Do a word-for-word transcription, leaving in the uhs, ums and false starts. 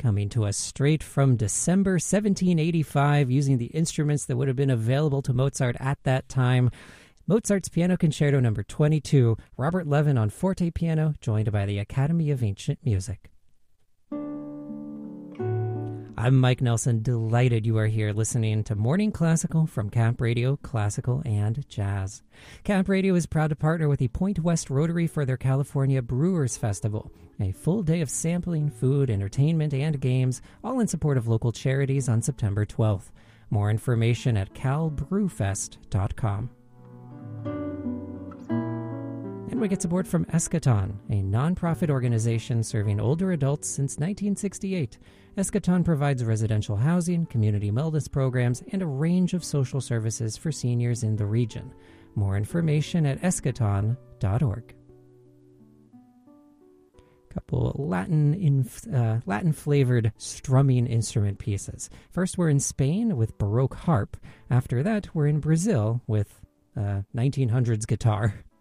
coming to us straight from December seventeen eighty-five, using the instruments that would have been available to Mozart at that time. Mozart's Piano Concerto number twenty-two, Robert Levin on forte piano, joined by the Academy of Ancient Music. I'm Mike Nelson, delighted you are here listening to Morning Classical from Camp Radio, Classical and Jazz. Camp Radio is proud to partner with the Point West Rotary for their California Brewers Festival, a full day of sampling, food, entertainment, and games, all in support of local charities on September twelfth. More information at cal brew fest dot com. And we get support from Eschaton, a nonprofit organization serving older adults since nineteen sixty-eight. Eschaton provides residential housing, community wellness programs, and a range of social services for seniors in the region. More information at eschaton dot org. Couple Latin inf- uh, Latin-flavored strumming instrument pieces. First, we're in Spain with Baroque harp. After that, we're in Brazil with uh, nineteen hundreds guitar.